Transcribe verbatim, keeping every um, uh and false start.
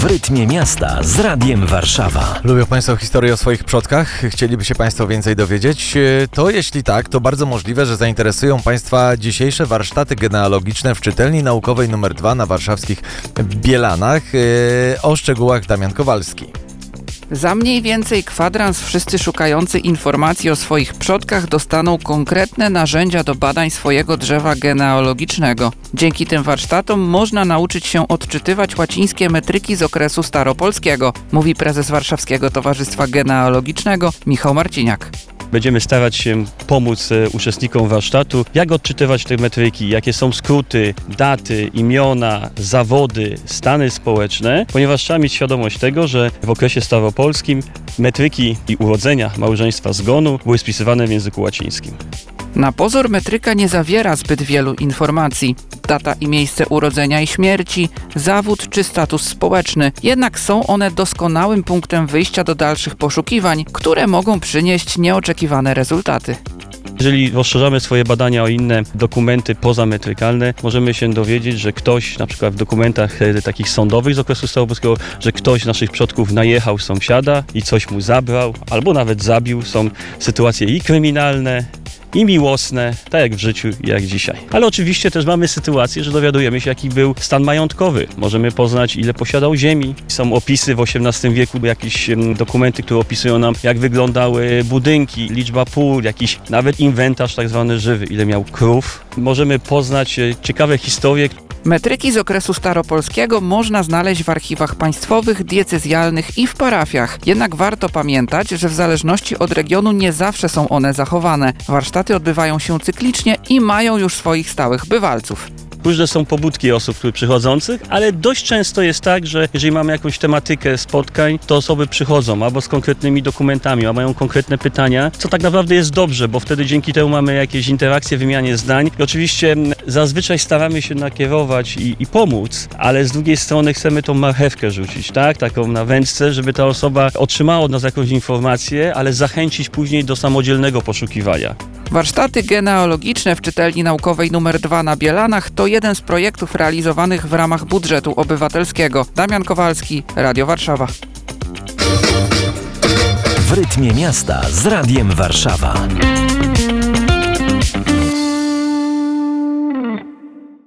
rytmie miasta z Radiem Warszawa. Lubią Państwo historię o swoich przodkach? Chcieliby się Państwo więcej dowiedzieć? To jeśli tak, to bardzo możliwe, że zainteresują Państwa dzisiejsze warsztaty genealogiczne w czytelni naukowej numer dwa na warszawskich Bielanach. O szczegółach Damian Kowalski. Za mniej więcej kwadrans wszyscy szukający informacji o swoich przodkach dostaną konkretne narzędzia do badań swojego drzewa genealogicznego. Dzięki tym warsztatom można nauczyć się odczytywać łacińskie metryki z okresu staropolskiego, mówi prezes Warszawskiego Towarzystwa Genealogicznego Michał Marciniak. Będziemy starać się pomóc uczestnikom warsztatu, jak odczytywać te metryki, jakie są skróty, daty, imiona, zawody, stany społeczne, ponieważ trzeba mieć świadomość tego, że w okresie staropolskim metryki i urodzenia, małżeństwa, zgonu były spisywane w języku łacińskim. Na pozór metryka nie zawiera zbyt wielu informacji. Data i miejsce urodzenia i śmierci, zawód czy status społeczny. Jednak są one doskonałym punktem wyjścia do dalszych poszukiwań, które mogą przynieść nieoczekiwane rezultaty. Jeżeli rozszerzamy swoje badania o inne dokumenty pozametrykalne, możemy się dowiedzieć, że ktoś, na przykład w dokumentach e, takich sądowych z okresu staropolskiego, że ktoś z naszych przodków najechał sąsiada i coś mu zabrał, albo nawet zabił. Są sytuacje i kryminalne, i miłosne, tak jak w życiu, jak dzisiaj. Ale oczywiście też mamy sytuację, że dowiadujemy się, jaki był stan majątkowy. Możemy poznać, ile posiadał ziemi. Są opisy w osiemnastym wieku, jakieś dokumenty, które opisują nam, jak wyglądały budynki, liczba pól, jakiś nawet inwentarz tak zwany żywy, ile miał krów. Możemy poznać ciekawe historie. Metryki z okresu staropolskiego można znaleźć w archiwach państwowych, diecezjalnych i w parafiach. Jednak warto pamiętać, że w zależności od regionu nie zawsze są one zachowane. Warsztaty odbywają się cyklicznie i mają już swoich stałych bywalców. Różne są pobudki osób które przychodzących, ale dość często jest tak, że jeżeli mamy jakąś tematykę spotkań, to osoby przychodzą albo z konkretnymi dokumentami, albo mają konkretne pytania, co tak naprawdę jest dobrze, bo wtedy dzięki temu mamy jakieś interakcje, wymianie zdań. I oczywiście zazwyczaj staramy się nakierować i, i pomóc, ale z drugiej strony chcemy tą marchewkę rzucić, tak? Taką na wędce, żeby ta osoba otrzymała od nas jakąś informację, ale zachęcić później do samodzielnego poszukiwania. Warsztaty genealogiczne w czytelni naukowej numer dwa na Bielanach to jeden z projektów realizowanych w ramach budżetu obywatelskiego. Damian Kowalski, Radio Warszawa. W rytmie miasta z Radiem Warszawa.